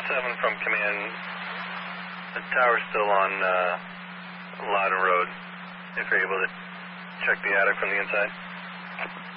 7 from command. The tower's still on Loudon Road. If you're able to check the attic from the inside.